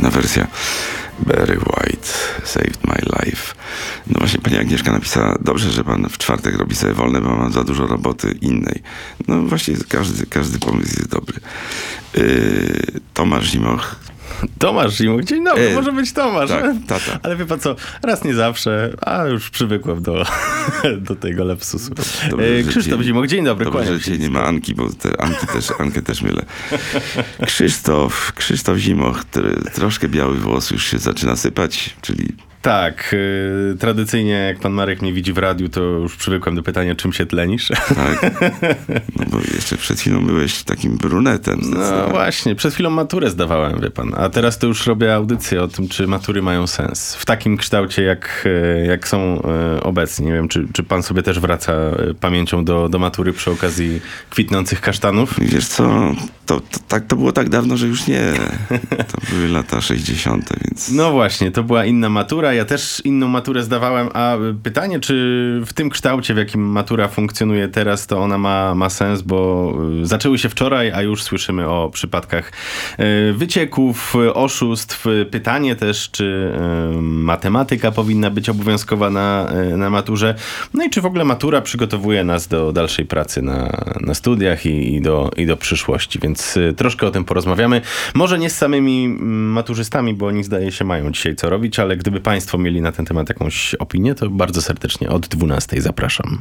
pełna wersja. Barry White, Saved My Life. No właśnie, pani Agnieszka napisała, dobrze, że pan w czwartek robi sobie wolne, bo mam za dużo roboty innej. No właśnie, każdy pomysł jest dobry. Tomasz Zimoch. Tomasz Zimoch, dzień dobry, może być Tomasz. Tak, tata. Ale wie pan co, raz nie zawsze, a już przywykłem do tego lapsusu. Krzysztof Zimoch, dzień dobry. Dobrze, że dzisiaj nie ma Anki, bo Ankę też mylę. Krzysztof Zimoch, troszkę biały włos już się zaczyna sypać, czyli... Tak, tradycyjnie jak pan Marek mnie widzi w radiu, to już przywykłem do pytania, czym się tlenisz. Tak, no bo jeszcze przed chwilą byłeś takim brunetem. No właśnie, przed chwilą maturę zdawałem, wie pan, a teraz to już robię audycję o tym, czy matury mają sens. W takim kształcie, jak są obecnie. Nie wiem, czy pan sobie też wraca pamięcią do matury przy okazji kwitnących kasztanów? Wiesz co, to było tak dawno, że już nie. To były lata 60., więc... No właśnie, to była inna matura. Ja też inną maturę zdawałem, a pytanie, czy w tym kształcie, w jakim matura funkcjonuje teraz, to ona ma sens, bo zaczęły się wczoraj, a już słyszymy o przypadkach wycieków, oszustw. Pytanie też, czy matematyka powinna być obowiązkowa na maturze. No i czy w ogóle matura przygotowuje nas do dalszej pracy na studiach i do przyszłości. Więc troszkę o tym porozmawiamy. Może nie z samymi maturzystami, bo oni zdaje się mają dzisiaj co robić, ale gdyby państwo mieli na ten temat jakąś opinię, to bardzo serdecznie od 12 zapraszam.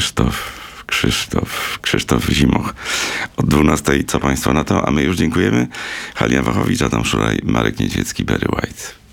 Krzysztof Zimoch. Od 12 co państwo na to? A my już dziękujemy. Halina Wachowicz, Adam Szuraj, Marek Niedźwiecki, Barry White.